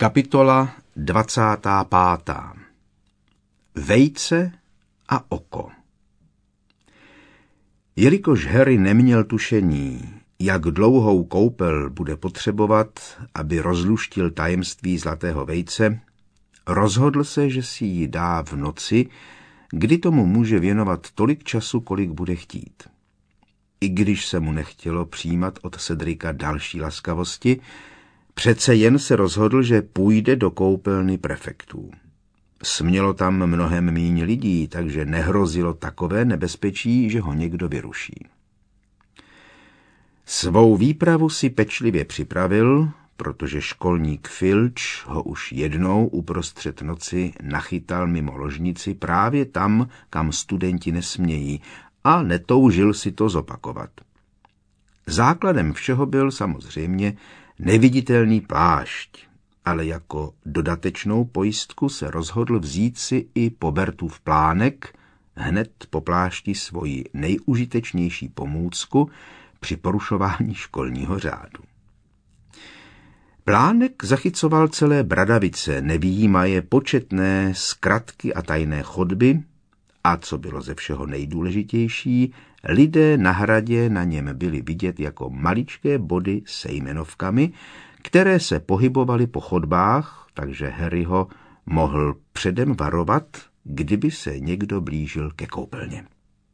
Kapitola 25. Vejce a oko. Jelikož Harry neměl tušení, jak dlouhou koupel bude potřebovat, aby rozluštil tajemství zlatého vejce, rozhodl se, že si ji dá v noci, kdy tomu může věnovat tolik času, kolik bude chtít. I když se mu nechtělo přijímat od Cedrika další laskavosti, přece jen se rozhodl, že půjde do koupelny prefektů. Smělo tam mnohem míň lidí, takže nehrozilo takové nebezpečí, že ho někdo vyruší. Svou výpravu si pečlivě připravil, protože školník Filch ho už jednou uprostřed noci nachytal mimo ložnici právě tam, kam studenti nesmějí, a netoužil si to zopakovat. Základem všeho byl samozřejmě neviditelný plášť, ale jako dodatečnou pojistku se rozhodl vzít si i Pobertův plánek, hned po plášti svoji nejužitečnější pomůcku při porušování školního řádu. Plánek zachycoval celé bradavice, nevyjímaje početné zkratky a tajné chodby, a co bylo ze všeho nejdůležitější, lidé na hradě na něm byli vidět jako maličké body se jmenovkami, které se pohybovaly po chodbách, takže Harry ho mohl předem varovat, kdyby se někdo blížil ke koupelně.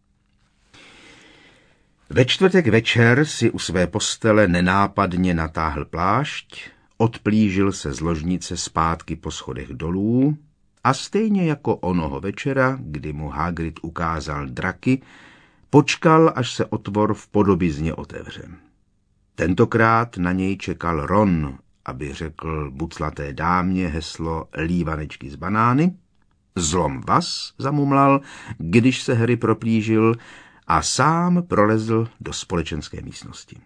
Ve čtvrtek večer si u své postele nenápadně natáhl plášť, odplížil se z ložnice zpátky po schodech dolů a stejně jako onoho večera, kdy mu Hagrid ukázal draky, počkal, až se otvor v podobizně otevře. Tentokrát na něj čekal Ron, aby řekl buclaté dámě heslo lívanečky z banány. Zlom vás, zamumlal, když se Harry proplížil, a sám prolezl do společenské místnosti.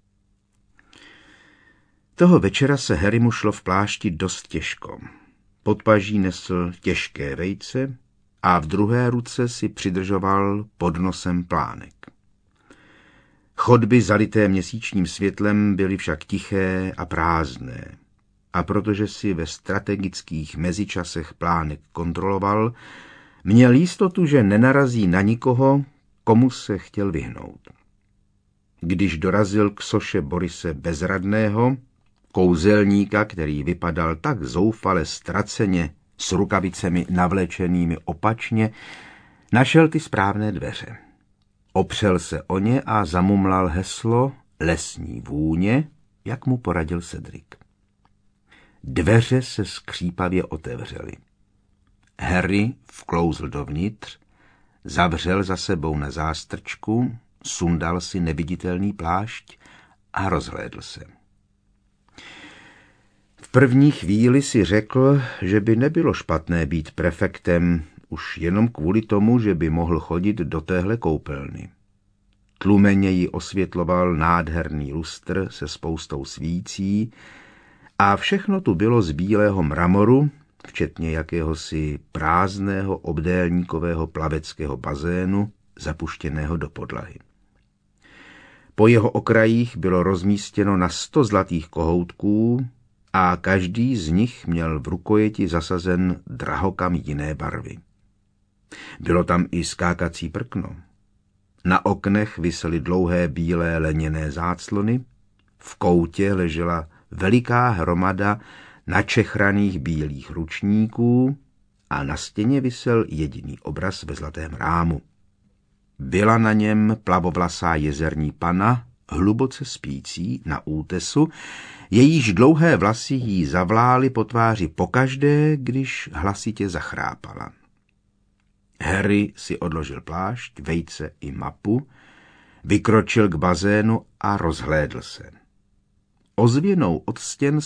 Toho večera se Harrymu šlo v plášti dost těžko. Pod paží nesl těžké vejce a v druhé ruce si přidržoval pod nosem plánek. Chodby zalité měsíčním světlem byly však tiché a prázdné, a protože si ve strategických mezičasech plánek kontroloval, měl jistotu, že nenarazí na nikoho, komu se chtěl vyhnout. Když dorazil k soše Borise Bezradného, kouzelníka, který vypadal tak zoufale ztraceně s rukavicemi navlečenými opačně, našel ty správné dveře. Opřel se o ně a zamumlal heslo lesní vůně, jak mu poradil Cedric. Dveře se skřípavě otevřely. Harry vklouzl dovnitř, zavřel za sebou na zástrčku, sundal si neviditelný plášť a rozhlédl se. V první chvíli si řekl, že by nebylo špatné být prefektem už jenom kvůli tomu, že by mohl chodit do téhle koupelny. Tlumeně ji osvětloval nádherný lustr se spoustou svící a všechno tu bylo z bílého mramoru, včetně jakéhosi prázdného obdélníkového plaveckého bazénu, zapuštěného do podlahy. Po jeho okrajích bylo rozmístěno na 100 zlatých kohoutků a každý z nich měl v rukojeti zasazen drahokam jiné barvy. Bylo tam i skákací prkno. Na oknech visely dlouhé bílé leněné záclony, v koutě ležela veliká hromada načechraných bílých ručníků a na stěně visel jediný obraz ve zlatém rámu. Byla na něm plavovlasá jezerní pana, hluboce spící na útesu, jejíž dlouhé vlasy jí zavlály po tváři pokaždé, když hlasitě zachrápala. Harry si odložil plášť, vejce i mapu, vykročil k bazénu a rozhlédl se. Ozvěnou od stěn